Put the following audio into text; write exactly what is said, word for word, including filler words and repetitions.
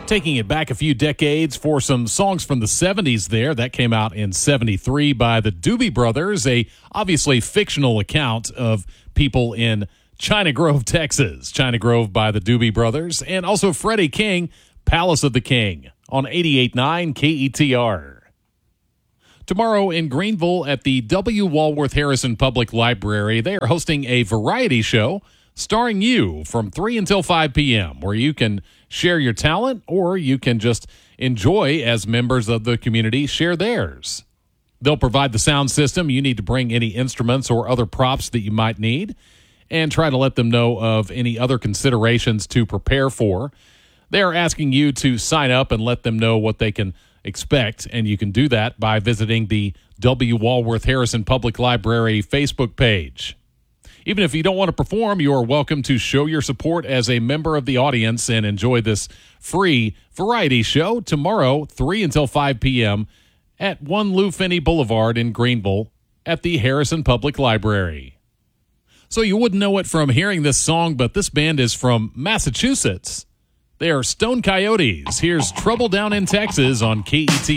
Taking it back a few decades for some songs from the seventies there. That came out in seventy-three by the Doobie Brothers, a obviously fictional account of people in China Grove, Texas. China Grove by the Doobie Brothers. And also Freddie King, Palace of the King on eighty-eight point nine K E T R. Tomorrow in Greenville at the W. Walworth Harrison Public Library, they are hosting a variety show starring you from three until five p.m., where you can share your talent or you can just enjoy as members of the community share theirs. They'll provide the sound system. You need to bring any instruments or other props that you might need and try to let them know of any other considerations to prepare for. They are asking you to sign up and let them know what they can expect, and you can do that by visiting the W. Walworth Harrison Public Library Facebook page. Even if you don't want to perform, you are welcome to show your support as a member of the audience and enjoy this free variety show tomorrow, three until five p.m. at one Lou Finney Boulevard in Greenville at the Harrison Public Library. So you wouldn't know it from hearing this song, but this band is from Massachusetts. They are Stone Coyotes. Here's Trouble Down in Texas on K E T R.